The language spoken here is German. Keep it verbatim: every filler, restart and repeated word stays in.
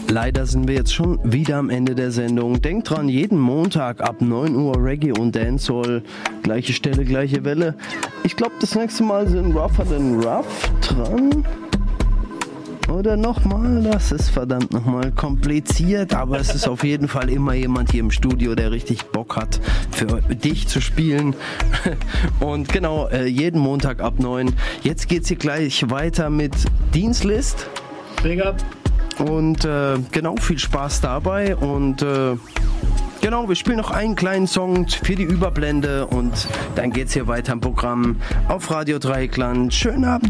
Leider sind wir jetzt schon wieder am Ende der Sendung. Denkt dran, jeden Montag ab neun Uhr Reggae und Dancehall. Gleiche Stelle, gleiche Welle. Ich glaube, das nächste Mal sind Rougher Than Rough dran. Oder nochmal, das ist verdammt nochmal kompliziert, aber es ist auf jeden Fall immer jemand hier im Studio, der richtig Bock hat, für dich zu spielen. Und genau, äh, jeden Montag ab neun. Jetzt geht's hier gleich weiter mit Dienstlist. Big up. Und äh, genau, viel Spaß dabei und äh, genau, wir spielen noch einen kleinen Song für die Überblende und dann geht's hier weiter im Programm auf Radio Dreieckland. Schönen Abend.